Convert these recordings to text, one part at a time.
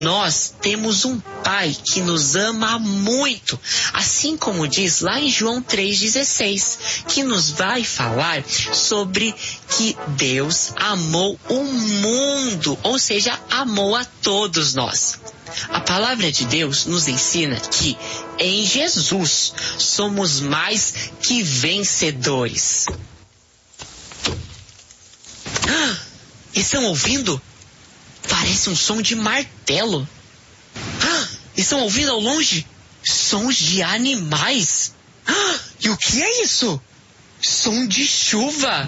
Nós temos um Pai que nos ama muito, assim como diz lá em João 3,16, que nos vai falar sobre que Deus amou o mundo, ou seja, amou a todos nós. A palavra de Deus nos ensina que em Jesus somos mais que vencedores. Estão ouvindo? Parece um som de martelo. Estão ouvindo ao longe? Sons de animais. E o que é isso? Som de chuva.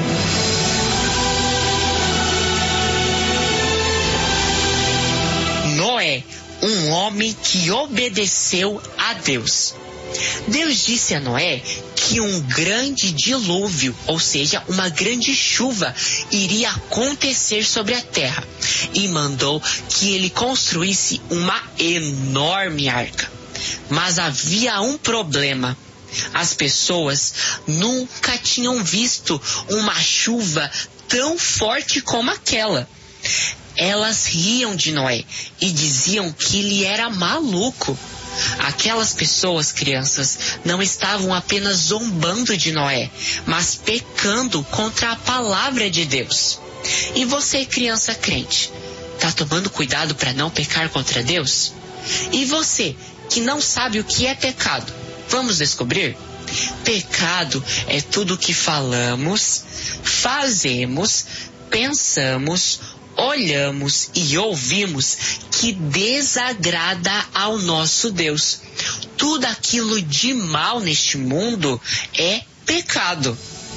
Noé, um homem que obedeceu a Deus. Deus disse a Noé que um grande dilúvio, ou seja, uma grande chuva, iria acontecer sobre a terra e mandou que ele construísse uma enorme arca. Mas havia um problema. As pessoas nunca tinham visto uma chuva tão forte como aquela. Elas riam de Noé e diziam que ele era maluco. Aquelas pessoas, crianças, não estavam apenas zombando de Noé, mas pecando contra a palavra de Deus. E você, criança crente, está tomando cuidado para não pecar contra Deus? E você, que não sabe o que é pecado, vamos descobrir? Pecado é tudo o que falamos, fazemos, pensamos, olhamos e ouvimos que desagrada ao nosso Deus. Tudo aquilo de mal neste mundo é pecado.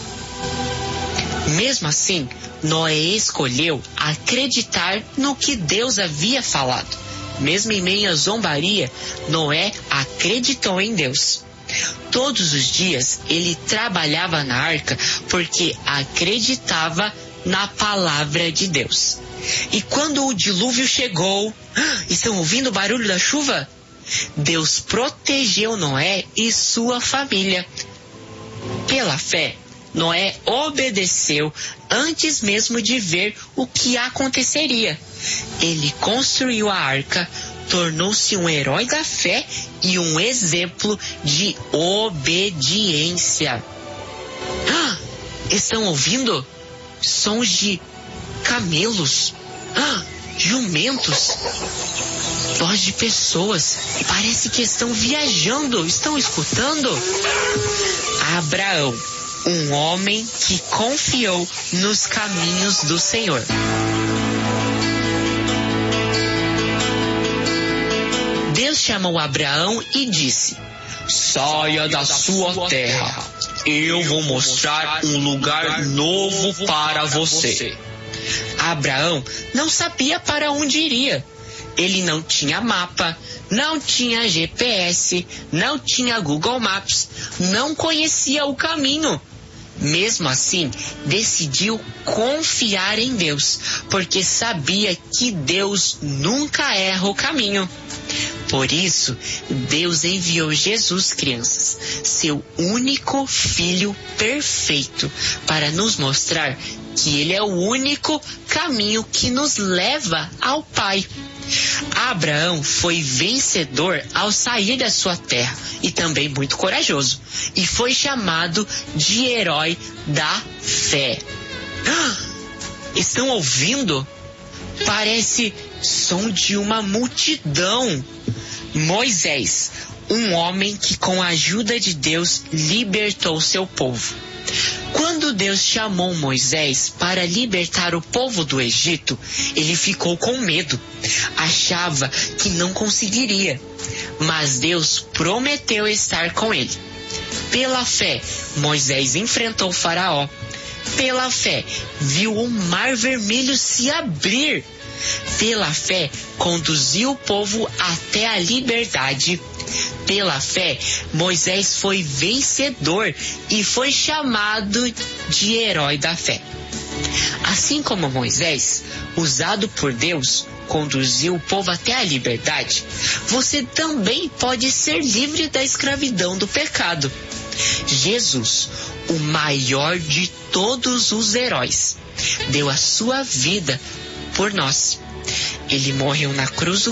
Mesmo assim, Noé escolheu acreditar no que Deus havia falado. Mesmo em meio à zombaria, Noé acreditou em Deus. Todos os dias ele trabalhava na arca porque acreditava na palavra de Deus. E quando o dilúvio chegou, estão ouvindo o barulho da chuva? Deus protegeu Noé e sua família. Pela fé, Noé obedeceu antes mesmo de ver o que aconteceria. Ele construiu a arca, tornou-se um herói da fé e um exemplo de obediência. Estão ouvindo? Sons de camelos, jumentos, voz de pessoas. Parece que estão viajando. Estão escutando? Abraão, um homem que confiou nos caminhos do Senhor. Deus chamou Abraão e disse: saia da sua terra. Eu vou mostrar um lugar novo para você. Abraão não sabia para onde iria. Ele não tinha mapa, não tinha GPS, não tinha Google Maps, não conhecia o caminho. Mesmo assim, decidiu confiar em Deus, porque sabia que Deus nunca erra o caminho. Por isso, Deus enviou Jesus, crianças, seu único filho perfeito, para nos mostrar que ele é o único caminho que nos leva ao Pai. Abraão foi vencedor ao sair da sua terra e também muito corajoso, e foi chamado de herói da fé. Estão ouvindo? Parece som de uma multidão. Moisés, um homem que com a ajuda de Deus libertou seu povo. Quando Deus chamou Moisés para libertar o povo do Egito, ele ficou com medo. Achava que não conseguiria, mas Deus prometeu estar com ele. Pela fé, Moisés enfrentou o Faraó. Pela fé, viu o Mar Vermelho se abrir. Pela fé, conduziu o povo até a liberdade. Pela fé, Moisés foi vencedor e foi chamado de herói da fé. Assim como Moisés, usado por Deus, conduziu o povo até a liberdade, você também pode ser livre da escravidão do pecado. Jesus, o maior de todos os heróis, deu a sua vida por nós. Ele morreu na cruz do